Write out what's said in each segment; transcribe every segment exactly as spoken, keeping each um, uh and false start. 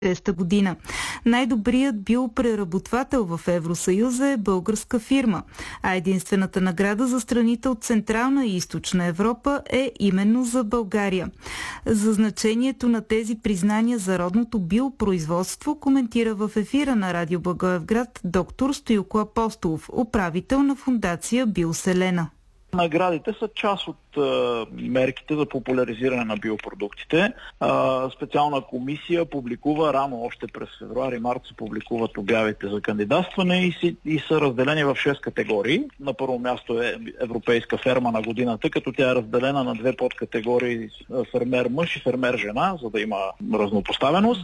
шеста година. Най-добрият биопреработвател в Евросъюза е българска фирма, а единствената награда за страните от Централна и Източна Европа е именно за България. За значението на тези признания за родното биопроизводство коментира в ефира на Радио Благоевград доктор Стоилко Апостолов, управител на фондация Биоселена. Наградите са част от е, мерките за популяризиране на биопродуктите. Е, специална комисия публикува рано, още през февруари-март се публикуват обявите за кандидатстване и, си, и са разделени в шест категории. На първо място е Европейска ферма на годината, като тя е разделена на две подкатегории: фермер мъж и фермер жена, за да има разнопоставеност.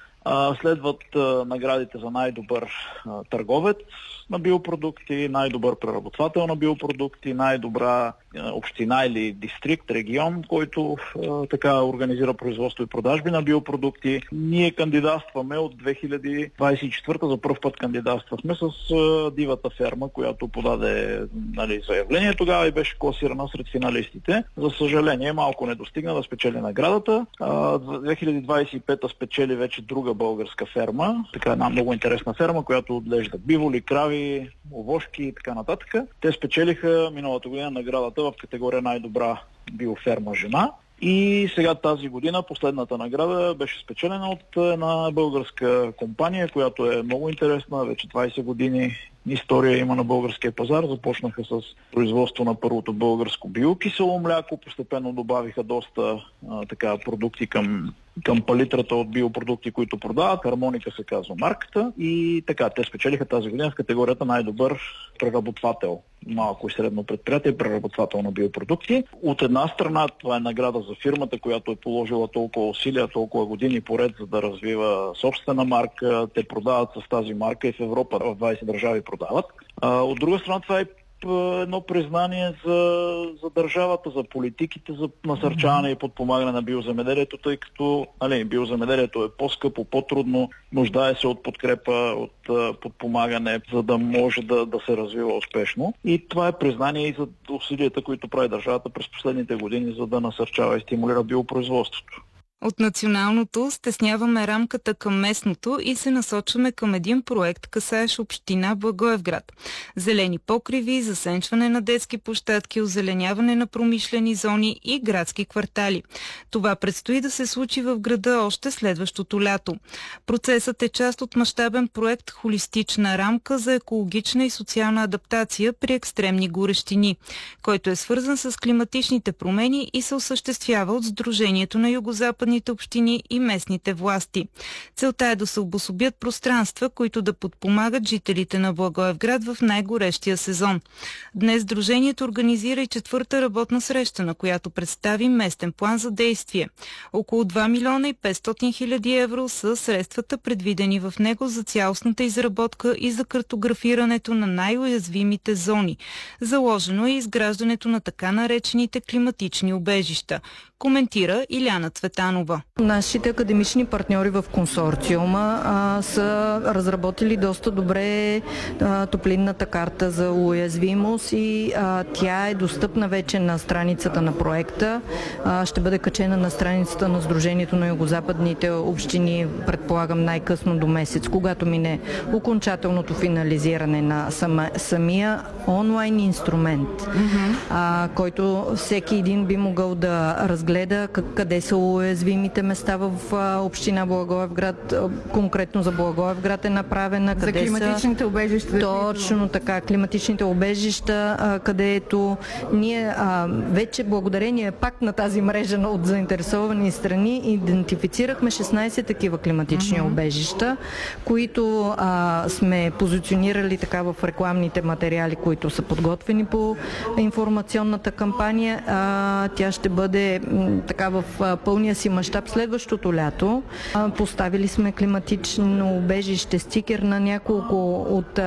Следват а, наградите за най-добър а, търговец на биопродукти, най-добър преработвател на биопродукти, най-добра а, община или дистрикт, регион, който а, така организира производство и продажби на биопродукти. Ние кандидатстваме от две хиляди двадесет и четвърта, за първ път кандидатствахме с а, Дивата ферма, която подаде нали, заявление тогава и беше класирана сред финалистите. За съжаление, малко не достигна да спечели наградата. А, две хиляди двадесет и пета спечели вече друга българска ферма, така една много интересна ферма, която отглежда биволи, крави, овошки и така нататък. Те спечелиха миналата година наградата в категория най-добра биоферма жена. И сега тази година последната награда беше спечелена от една българска компания, която е много интересна, вече двадесет години история има на българския пазар. Започнаха с производство на първото българско биокисело мляко, постепенно добавиха доста а, така продукти към, към палитрата от биопродукти, които продават. Хармоника се казва марката и така, те спечелиха тази година в категорията най-добър преработвател. Малко и средно предприятие, преработвател на биопродукти. От една страна това е награда за фирмата, която е положила толкова усилия, толкова години поред, за да развива собствена марка. Те продават с тази марка и в Европа, в двадесет държави продават. А, от друга страна това е едно признание за, за държавата, за политиките, за насърчаване и подпомагане на биоземеделието, тъй като нали, биоземеделието е по-скъпо, по-трудно, нуждае се от подкрепа, от а, подпомагане, за да може да, да се развива успешно. И това е признание и за усилията, които прави държавата през последните години, за да насърчава и стимулира биопроизводството. От националното стесняваме рамката към местното и се насочваме към един проект, касаещ община Благоевград. Зелени покриви, засенчване на детски площадки, озеленяване на промишлени зони и градски квартали. Това предстои да се случи в града още следващото лято. Процесът е част от мащабен проект "Холистична рамка за екологична и социална адаптация при екстремни горещини", който е свързан с климатичните промени и се осъществява от Сдружението на югозападните общини и местните власти. Целта е да се обособят пространства, които да подпомагат жителите на Благоевград в най-горещия сезон. Днес Сдружението организира и четвърта работна среща, на която представи местен план за действие. Около два милиона и петстотин хиляди евро са средствата, предвидени в него за цялостната изработка и за картографирането на най-уязвимите зони. Заложено е изграждането на така наречените климатични убежища, коментира Иляна Цветанова. Нашите академични партньори в консорциума а, са разработили доста добре а, топлинната карта за уязвимост и а, тя е достъпна вече на страницата на проекта. А, ще бъде качена на страницата на Сдружението на югозападните общини, предполагам най-късно до месец, когато мине окончателното финализиране на сама, самия онлайн инструмент, mm-hmm. а, който всеки един би могъл да разгледа къде са уязвимите места в а, община Благоевград, конкретно за Благоевград е направена. За къде климатичните са, убежища. Точно така, климатичните убежища, а, където ние а, вече благодарение пак на тази мрежа от заинтересовани страни идентифицирахме шестнадесет такива климатични uh-huh. убежища, които а, сме позиционирали така в рекламните материали, които са подготвени по информационната кампания. А, тя ще бъде така в пълния си мащаб следващото лято. Поставили сме климатично убежище, стикер на няколко от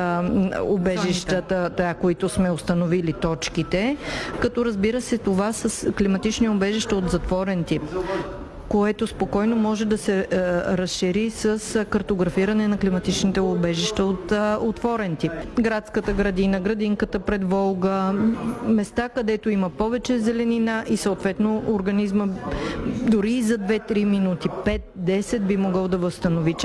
убежищата, да, които сме установили точките, като разбира се това с климатични убежища от затворен тип, което спокойно може да се е, разшири с картографиране на климатичните убежища от е, отворен тип. Градската градина, градинката пред Волга, места, където има повече зеленина и съответно организма дори за две-три минути, пет-десет би могъл да възстанови